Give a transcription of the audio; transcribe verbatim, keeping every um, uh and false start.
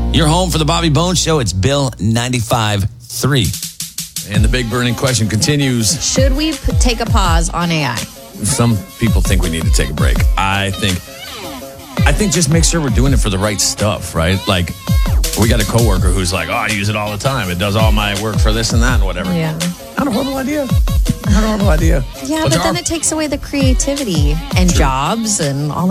Your home for the Bobby Bones Show. It's Bill ninety-five point three. And the big burning question continues. Should we p- take a pause on A I? Some people think we need to take a break. I think, I think just make sure we're doing it for the right stuff, right? Like, we got a coworker who's like, oh, I use it all the time. It does all my work for this and that and whatever. Yeah. Not a horrible idea. Not a horrible idea. Yeah, What's but then our- it takes away the creativity and True. jobs and all